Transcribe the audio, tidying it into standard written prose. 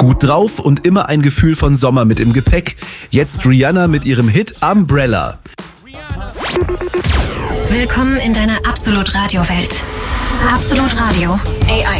Gut drauf und immer ein Gefühl von Sommer mit im Gepäck. Jetzt Rihanna mit ihrem Hit Umbrella. Willkommen in deiner Absolut Radio Welt. Absolut Radio AI.